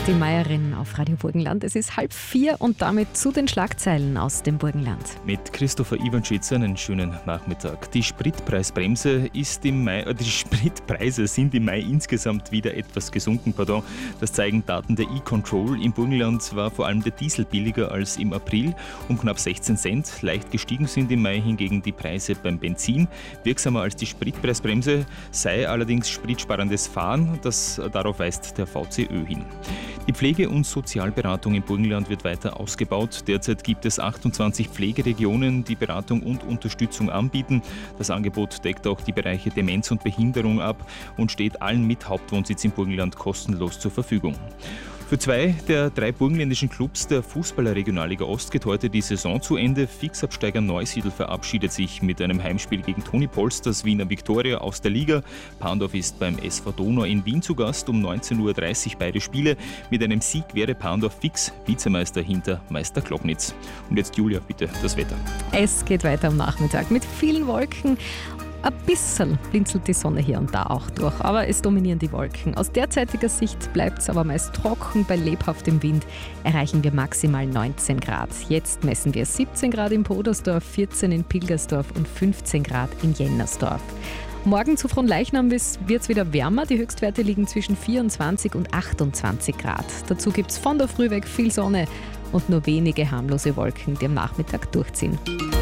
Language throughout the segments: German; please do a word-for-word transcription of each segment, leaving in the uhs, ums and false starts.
Die Meierin auf Radio Burgenland. Es ist halb vier und damit zu den Schlagzeilen aus dem Burgenland. Mit Christopher Iwanschitz einen schönen Nachmittag. Die Spritpreisbremse ist im Mai, äh, die Spritpreise sind im Mai insgesamt wieder etwas gesunken. Pardon. Das zeigen Daten der E-Control. Im Burgenland war vor allem der Diesel billiger als im April, um knapp sechzehn Cent. Leicht gestiegen sind im Mai hingegen die Preise beim Benzin. Wirksamer als die Spritpreisbremse sei allerdings spritsparendes Fahren. Das, darauf weist der V C Ö hin. Die Pflege- und Sozialberatung im Burgenland wird weiter ausgebaut. Derzeit gibt es achtundzwanzig Pflegeregionen, die Beratung und Unterstützung anbieten. Das Angebot deckt auch die Bereiche Demenz und Behinderung ab und steht allen mit Hauptwohnsitz im Burgenland kostenlos zur Verfügung. Für zwei der drei burgenländischen Clubs der Fußballer-Regionalliga Ost geht heute die Saison zu Ende. Fixabsteiger Neusiedl verabschiedet sich mit einem Heimspiel gegen Toni Polsters Wiener Viktoria aus der Liga. Pandorf ist beim S V Donau in Wien zu Gast um neunzehn Uhr dreißig beide Spiele. Mit einem Sieg wäre Pandorf fix Vizemeister hinter Meister Glocknitz. Und jetzt Julia, bitte das Wetter. Es geht weiter am Nachmittag mit vielen Wolken. Ein bisschen blinzelt die Sonne hier und da auch durch, aber es dominieren die Wolken. Aus derzeitiger Sicht bleibt es aber meist trocken. Bei lebhaftem Wind erreichen wir maximal neunzehn Grad. Jetzt messen wir siebzehn Grad in Podersdorf, vierzehn in Pilgersdorf und fünfzehn Grad in Jennersdorf. Morgen zu Fronleichnam wird es wieder wärmer. Die Höchstwerte liegen zwischen vierundzwanzig und achtundzwanzig Grad. Dazu gibt es von der Früh weg viel Sonne und nur wenige harmlose Wolken, die am Nachmittag durchziehen.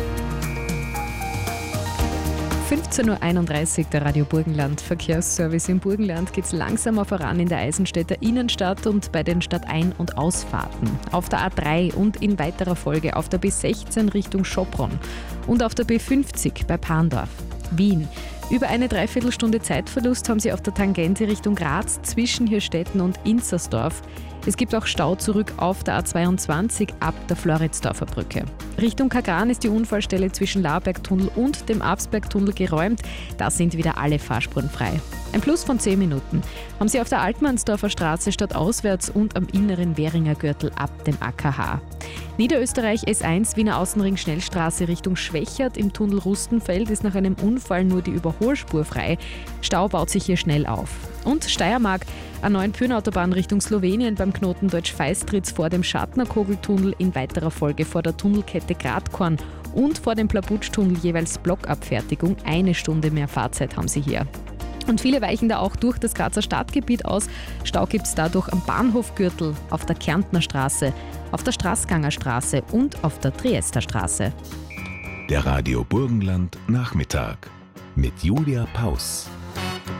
fünfzehn Uhr einunddreißig, der Radio Burgenland Verkehrsservice. Im Burgenland geht es langsamer voran in der Eisenstädter Innenstadt und bei den Stadtein- und Ausfahrten. Auf der A drei und in weiterer Folge auf der B sechzehn Richtung Schopron und auf der B fünfzig bei Pandorf. Wien. Über eine Dreiviertelstunde Zeitverlust haben Sie auf der Tangente Richtung Graz zwischen Hirstetten und Inzersdorf. Es gibt auch Stau zurück auf der A zweiundzwanzig ab der Floridsdorfer Brücke. Richtung Kagran ist die Unfallstelle zwischen Laarbergtunnel und dem Absbergtunnel geräumt. Da sind wieder alle Fahrspuren frei. Ein Plus von zehn Minuten haben Sie auf der Altmannsdorfer Straße stadtauswärts und am inneren Währinger Gürtel ab dem A K H. Niederösterreich S eins Wiener Außenring Schnellstraße Richtung Schwächert im Tunnel Rustenfeld ist nach einem Unfall nur die Überholspur frei. Stau baut sich hier schnell auf. Und Steiermark, A neun Pyrnautobahn Richtung Slowenien beim Knoten Deutsch-Feistritz vor dem Schartner-Kogeltunnel, in weiterer Folge vor der Tunnelkette Gradkorn und vor dem Plabutsch-Tunnel jeweils Blockabfertigung. Eine Stunde mehr Fahrzeit haben Sie hier. Und viele weichen da auch durch das Grazer Stadtgebiet aus. Stau gibt es dadurch am Bahnhofgürtel, auf der Kärntner Straße, auf der Straßganger Straße und auf der Triester Straße. Der Radio Burgenland Nachmittag mit Julia Paus.